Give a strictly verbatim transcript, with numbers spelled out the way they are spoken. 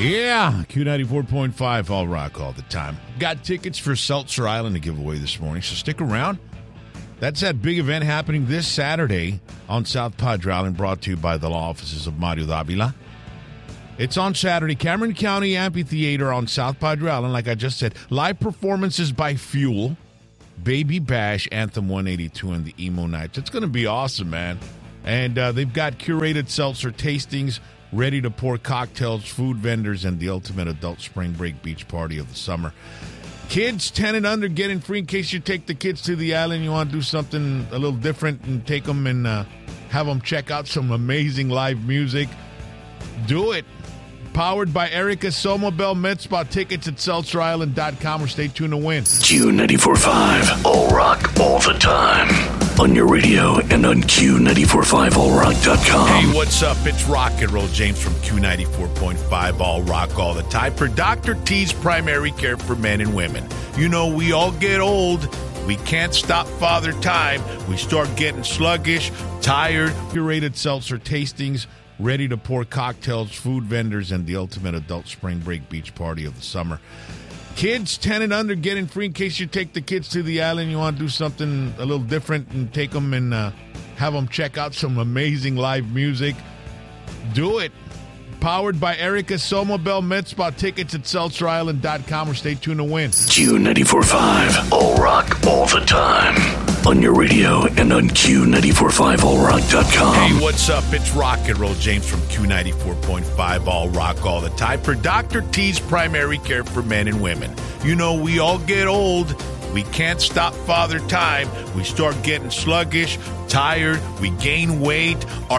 Yeah, Q ninety-four point five, all rock all the time. Got tickets for Seltzer Island to give away this morning, so stick around. That's that big event happening this Saturday on South Padre Island, brought to you by the law offices of Mario Davila. It's on Saturday, Cameron County Amphitheater on South Padre Island, like I just said. Live performances by Fuel, Baby Bash, Anthem one eighty-two, and the Emo Nights. It's going to be awesome, man. And uh, they've got curated seltzer tastings, ready to pour cocktails, food vendors, and the ultimate adult spring break beach party of the summer. Kids ten and under getting free in case you take the kids to the island. You want to do something a little different and take them and uh, have them check out some amazing live music. Do it. Powered by Erica Somobel. Med Spa tickets at seltzer island dot com or stay tuned to win. Q ninety-four point five, all rock, all the time. On your radio and on Q ninety-four point five all rock dot com. Hey, what's up? It's Rock and Roll James from Q ninety-four point five, all rock, all the time. For Doctor T's Primary Care for Men and Women. You know, we all get old. We can't stop Father Time. We start getting sluggish, tired. Curated seltzer tastings, ready to pour cocktails, food vendors, and the ultimate adult spring break beach party of the summer. Kids ten and under getting free in case you take the kids to the island. You want to do something a little different and take them and uh, have them check out some amazing live music. Do it. Powered by Erica Somobel. Med Spa tickets at seltzer island dot com or stay tuned to win. Q ninety-four point five, all rock, all the time. On your radio and on Q ninety-four point five all rock dot com. Hey, what's up? It's Rock and Roll James from Q ninety-four point five, all rock, all the time. For Doctor T's Primary Care for Men and Women. You know, we all get old. We can't stop Father Time. We start getting sluggish, tired. We gain weight. Our